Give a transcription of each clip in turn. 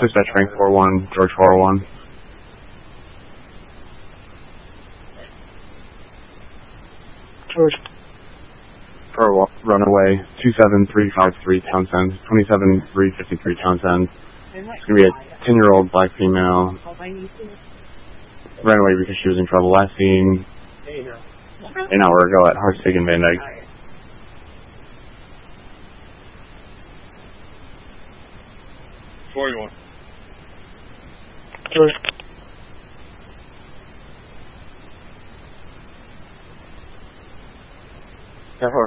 Dispatch Frank 41, George 401. George. For runaway 27353 Townsend, 27353 Townsend. It's going to be a 10-year-old black female. Ran away because she was in trouble. Last seen an hour ago at Hartstig and Van Dyke. George. Careful.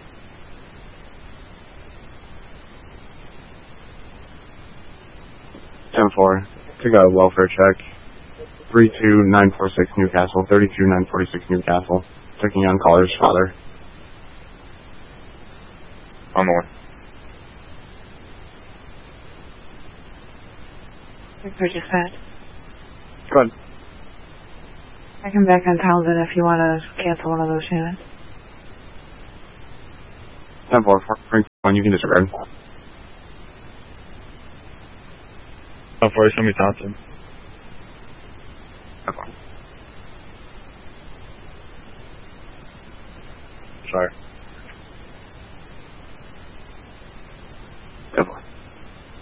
10-4. Took a welfare check. 32946 Newcastle, 32946 Newcastle. Checking on caller's father. On the way. Dispatch. Go ahead. I come back on Townsend if you want to cancel one of those units. 10-4, Frank 1, you can disregard. 10-4, show me Thompson. 10-4. Sorry.